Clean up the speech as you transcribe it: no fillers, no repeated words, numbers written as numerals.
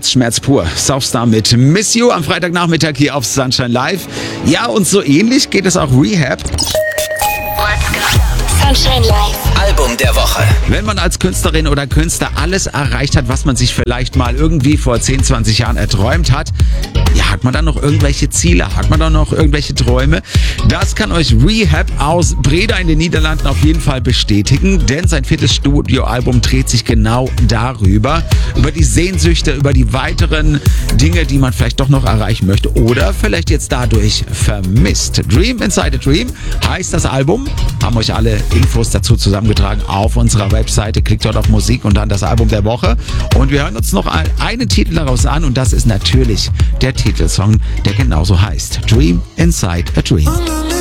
Herzschmerz pur. Southstar mit Miss You am Freitagnachmittag hier auf Sunshine Live. Ja, und so ähnlich geht es auch Rehab. Sunshine Live. Album der Woche. Wenn man als Künstlerin oder Künstler alles erreicht hat, was man sich vielleicht mal irgendwie vor 10, 20 Jahren erträumt hat, ja, hat man dann noch irgendwelche Ziele? Hat man dann noch irgendwelche Träume? Das kann euch Rehab aus Breda in den Niederlanden auf jeden Fall bestätigen, denn sein 4. Studioalbum dreht sich genau darüber, über die Sehnsüchte, über die weiteren Dinge, die man vielleicht doch noch erreichen möchte oder vielleicht jetzt dadurch vermisst. Dream Inside a Dream heißt das Album, haben euch alle Infos dazu zusammengetragen auf unserer Webseite. Klickt dort auf Musik und dann das Album der Woche. Und wir hören uns noch einen Titel daraus an und das ist natürlich der Titelsong, der genauso heißt. Dream Inside a Dream.